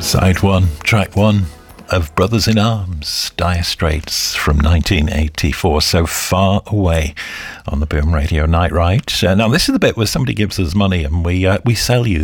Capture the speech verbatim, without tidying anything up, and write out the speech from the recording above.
Side one, track one of Brothers in Arms, Dire Straits from nineteen eighty-four, So Far Away on the Boom Radio Night Ride. Uh, now, this is the bit where somebody gives us money and we uh, we sell you